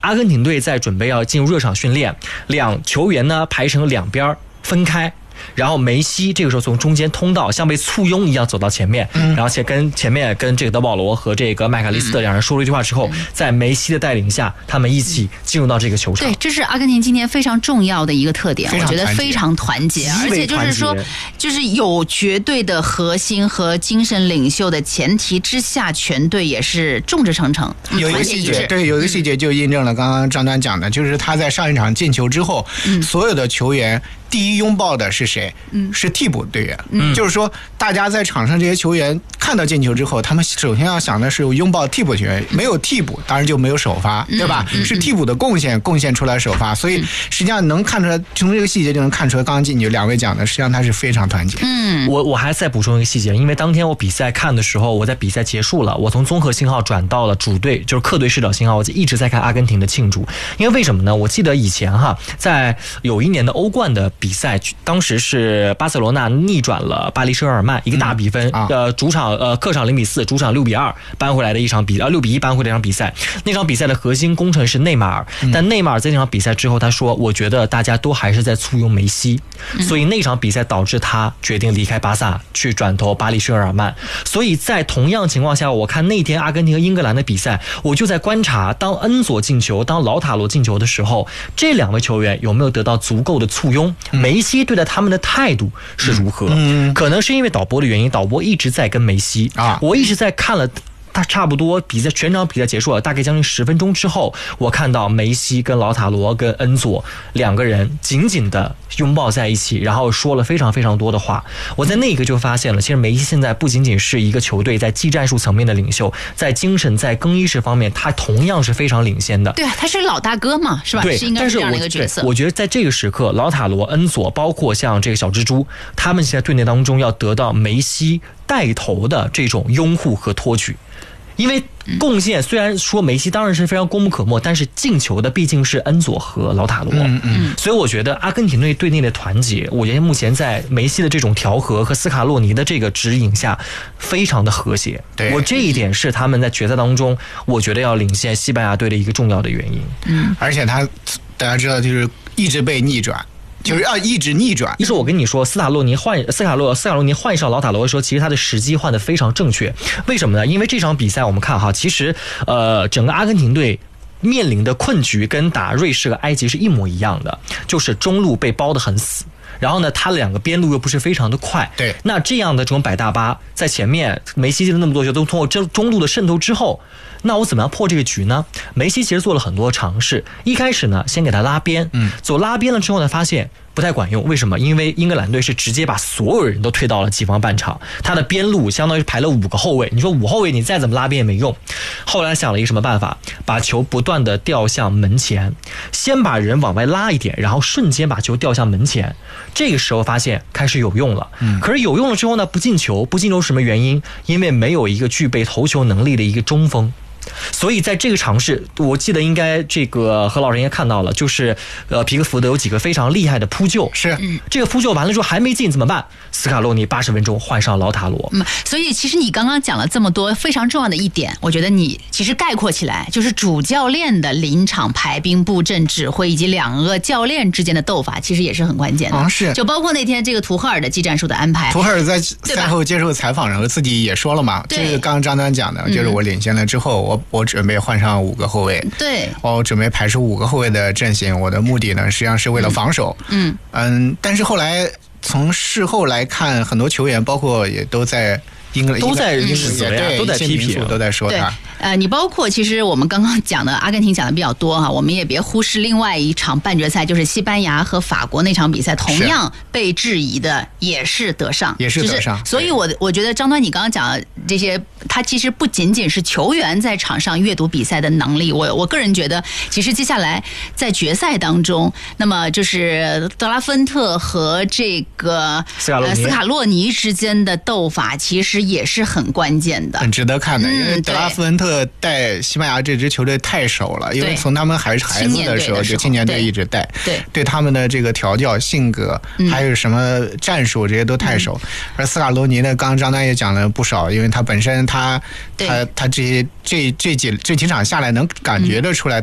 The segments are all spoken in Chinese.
阿根廷队在准备要进入热场训练，球员呢排成两边分开。然后梅西这个时候从中间通道像被簇拥一样走到前面，然后前面跟这个德保罗和这个麦卡利斯特两人说了一句话之后，在梅西的带领下，他们一起进入到这个球场。 对，这是阿根廷今天非常重要的一个特点，我觉得非常团结，而且就是说，就是有绝对的核心和精神领袖的前提之下，全队也是众志成城。 有一个细节，对，有一个细节就印证了刚刚张端讲的，就是他在上一场进球之后，所有的球员第一拥抱的是谁？是替补队员。就是说，大家在场上这些球员看到进球之后，他们首先要想的是拥抱替补球员，没有替补，当然就没有首发，对吧？是替补的贡献出来首发，所以实际上能看出来，从这个细节就能看出来，刚刚进去两位讲的，实际上他是非常团结。 我还再补充一个细节，因为当天我比赛看的时候，我在比赛结束了，我从综合信号转到了主队，就是客队视角信号，我就一直在看阿根廷的庆祝。因为为什么呢？我记得以前在有一年的欧冠的比赛，当时是巴塞罗那逆转了巴黎圣日耳曼一个大比分，客场0-4，主场6-2扳回来的一场6-1扳回来的一场比赛。那场比赛的核心功臣是内马尔，但内马尔在那场比赛之后，他说：“我觉得大家都还是在簇拥梅西，所以那场比赛导致他决定离开巴萨，去转投巴黎圣日耳曼。”所以在同样情况下，我看那天阿根廷和英格兰的比赛，我就在观察，当恩佐进球，当劳塔罗进球的时候，这两位球员有没有得到足够的簇拥？梅西对待他们的态度是如何？可能是因为导播的原因，导播一直在跟梅西我一直在看了。他差不多全场比赛结束了，大概将近10分钟之后，我看到梅西跟劳塔罗跟恩佐两个人紧紧的拥抱在一起，然后说了非常非常多的话。我在那一刻就发现了，其实梅西现在不仅仅是一个球队在技战术层面的领袖，在精神在更衣室方面，他同样是非常领先的。 对啊，他是老大哥嘛，是吧？ 对， 是应该是这样的一个角色。 我觉得在这个时刻，劳塔罗、恩佐，包括像这个小蜘蛛，他们现在队内当中要得到梅西带头的这种拥护和托举。因为贡献虽然说梅西当然是非常功不可没，但是进球的毕竟是恩佐和劳塔罗。所以我觉得阿根廷队内的团结，我觉得目前在梅西的这种调和和斯卡洛尼的这个指引下，非常的和谐。我这一点是他们在决赛当中，我觉得要领先西班牙队的一个重要的原因。 而且大家知道，就是一直被逆转。就是要一直逆转。 一说我跟你说，斯卡洛尼换上劳塔罗的时候，其实他的时机换得非常正确。为什么呢？因为这场比赛我们看其实整个阿根廷队面临的困局跟打瑞士和埃及是一模一样的，就是中路被包得很死。然后呢，他两个边路又不是非常的快， 对， 那这样的这种摆大巴在前面，梅西进了那么多球，都通过中路的渗透之后，那我怎么样破这个局呢？梅西其实做了很多尝试，一开始呢，先给他拉边，走拉边了之后呢，发现不太管用。为什么？因为英格兰队是直接把所有人都推到了己方半场，他的边路相当于排了5个后卫，你说5后卫你再怎么拉边也没用。后来想了一个什么办法？把球不断的调向门前，先把人往外拉一点，然后瞬间把球调向门前。这个时候发现开始有用了，可是有用了之后呢，不进球是什么原因？因为没有一个具备头球能力的一个中锋。所以在这个尝试，我记得应该这个何老师应该看到了，就是皮克福德有几个非常厉害的扑救， 是这个扑救完了之后还没进怎么办？斯卡洛尼80分钟换上劳塔罗。 所以其实你刚刚讲了这么多非常重要的一点，我觉得你其实概括起来就是主教练的临场排兵布阵指挥，以及两个教练之间的斗法，其实也是很关键的。 是， 就包括那天这个图赫尔的技战术的安排。 图赫尔在赛后接受采访然后自己也说了嘛，这个刚刚张端讲的，就是我领先了之后，我准备换上5个后卫， 对， 我准备排出5个后卫的阵型。我的目的呢，实际上是为了防守。但是后来从事后来看，很多球员包括也都在都在指责呀，都在批评， 都在说他。 你包括其实我们刚刚讲的阿根廷讲的比较多我们也别忽视另外一场半决赛，就是西班牙和法国那场比赛，同样被质疑的也是德尚，所以我觉得张端你刚刚讲的这些，他其实不仅仅是球员在场上阅读比赛的能力，我个人觉得，其实接下来在决赛当中，那么就是德拉芬特和这个斯卡洛尼之间的斗法，其实也是很关键的， 很值得看的。因为德拉芬特带西班牙这支球队太熟了，因为从他们还是孩子的时候就青年队一直带，对他们的这个调教、性格还有什么战术这些都太熟。而斯卡罗尼呢，刚刚张端也讲了不少，因为他本身他这几场下来能感觉得出来，他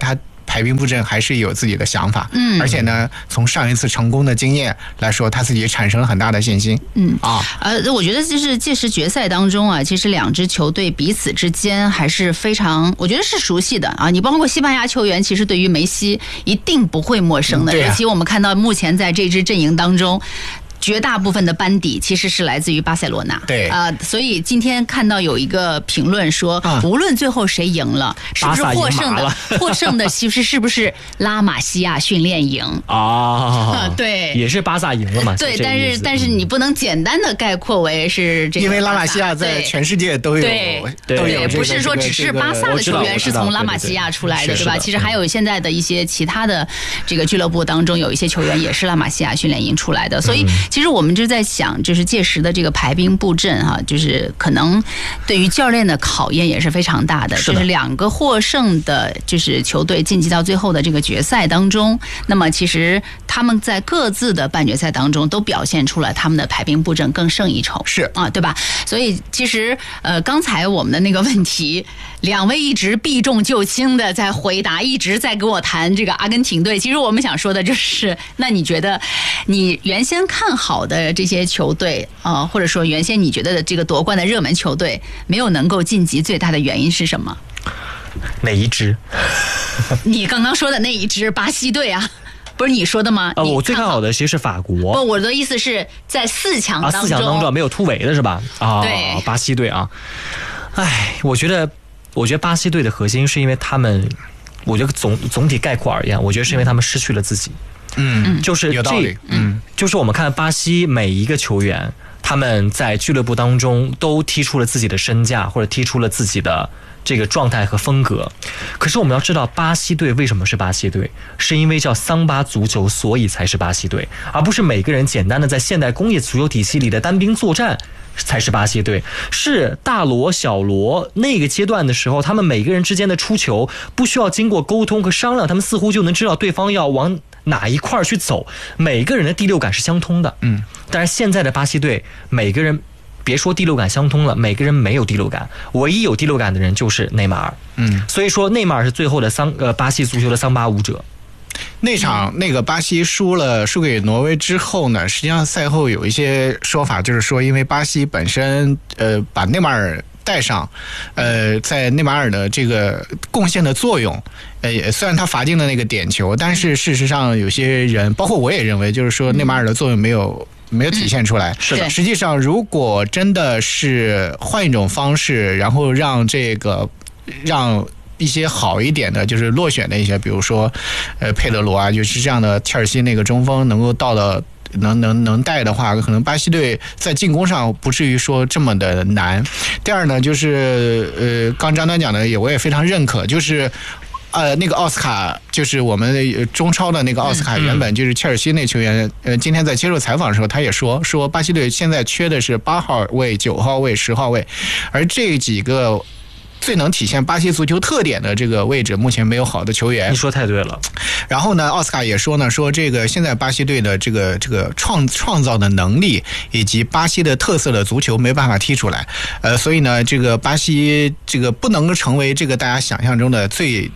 排兵布阵还是有自己的想法，而且呢，从上一次成功的经验来说，他自己产生了很大的信心。 我觉得就是届时决赛当中啊，其实两支球队彼此之间还是非常，我觉得是熟悉的啊。你包括西班牙球员，其实对于梅西一定不会陌生的，尤其我们看到目前在这支阵营当中。绝大部分的班底其实是来自于巴塞罗那， 对所以今天看到有一个评论说，无论最后谁赢了，是不是获胜的其实是不是拉玛西亚训练营啊？对， 也是巴萨赢了嘛？ 对，但是你不能简单的概括为是这个， 因为拉玛西亚在全世界都有， 对，不是说只是巴萨的球员是从拉玛西亚出来的，对吧？其实还有现在的一些其他的这个俱乐部当中有一些球员也是拉玛西亚训练营出来的，所以。其实我们就在想，就是届时的这个排兵布阵哈，就是可能对于教练的考验也是非常大的。就是两个获胜的，就是球队晋级到最后的这个决赛当中，那么其实他们在各自的半决赛当中都表现出了他们的排兵布阵更胜一筹， 是啊，对吧？所以其实刚才我们的那个问题，两位一直避重就轻的在回答，一直在给我谈这个阿根廷队。其实我们想说的就是，那你觉得你原先看好的这些球队或者说原先你觉得的这个夺冠的热门球队没有能够晋级，最大的原因是什么？ 哪一支？ 你刚刚说的那一支巴西队啊，不是你说的吗？ 我最看好的其实是法国。 不，我的意思是在4强当中 ，4强当中没有突围的是吧？ 对， 巴西队啊，我觉得巴西队的核心是因为他们，我觉得总体概括而言，我觉得是因为他们失去了自己。就是有道理。 就是我们看巴西每一个球员，他们在俱乐部当中都踢出了自己的身价，或者踢出了自己的这个状态和风格。可是我们要知道，巴西队为什么是巴西队，是因为叫桑巴足球，所以才是巴西队，而不是每个人简单的在现代工业足球体系里的单兵作战才是巴西队。是大罗小罗那个阶段的时候，他们每个人之间的出球不需要经过沟通和商量，他们似乎就能知道对方要往哪一块去走，每个人的第六感是相通的。但是现在的巴西队，每个人别说第六感相通了，每个人没有第六感，唯一有第六感的人就是内马尔。所以说内马尔是最后的巴西足球的桑巴舞者。 那场那个巴西输给挪威之后呢，实际上赛后有一些说法，就是说因为巴西本身把内马尔带上，在内马尔的这个贡献的作用，虽然他罚进了那个点球，但是事实上有些人，包括我也认为，就是说内马尔的作用没有体现出来。 是的， 实际上如果真的是换一种方式，然后让一些好一点的，就是落选的一些，比如说佩德罗啊，就是这样的切尔西那个中锋能够到了能带的话，可能巴西队在进攻上不至于说这么的难。第二呢，就是刚张端讲的我也非常认可，就是那个奥斯卡，就是我们中超的那个奥斯卡，原本就是切尔西那球员。今天在接受采访的时候，他也说巴西队现在缺的是8号位、9号位、10号位，而这几个最能体现巴西足球特点的这个位置，目前没有好的球员。 你说太对了。 然后呢，奥斯卡也说这个现在巴西队的这个创造的能力以及巴西的特色的足球没办法踢出来。所以呢，这个巴西这个不能够成为这个大家想象中的最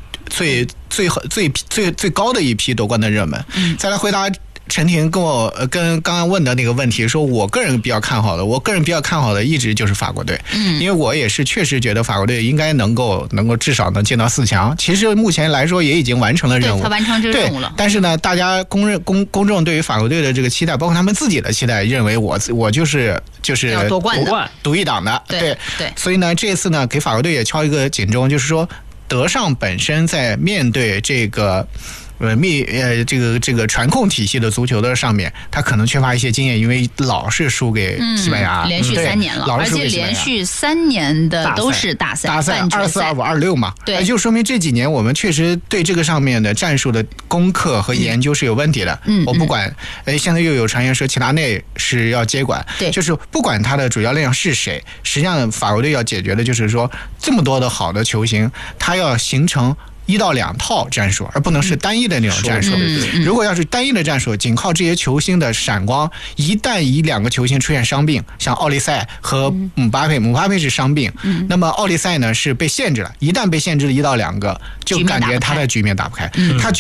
高的一批夺冠的热门。再来回答陈婷跟刚刚问的那个问题，说我个人比较看好的一直就是法国队。因为我也是确实觉得法国队应该能够至少能进到4强。其实目前来说也已经完成了任务， 对，他完成这个任务了。 但是呢，大家公众对于法国队的这个期待，包括他们自己的期待，认为我就是要夺冠的独一档的。 对， 所以呢，这次呢给法国队也敲一个警钟，就是说德尚本身在面对这个这个传控体系的足球的上面，他可能缺乏一些经验，因为老是输给西班牙， 连续3年了，而且连续3年的都是大赛 24、25、26嘛。 对， 就说明这几年我们确实对这个上面的战术的攻克和研究是有问题的。我不管，现在又有传言说齐达内是要接管， 对， 就是不管他的主教练是谁，实际上法国队要解决的就是说这么多的好的球星，他要形成 1到2套战术，而不能是单一的那种战术。如果要是单一的战术，仅靠这些球星的闪光，一旦2个球星出现伤病，像奥利赛和姆巴佩是伤病，那么奥利赛呢是被限制了，一旦被限制了1到2个，就感觉他的局面打不开。他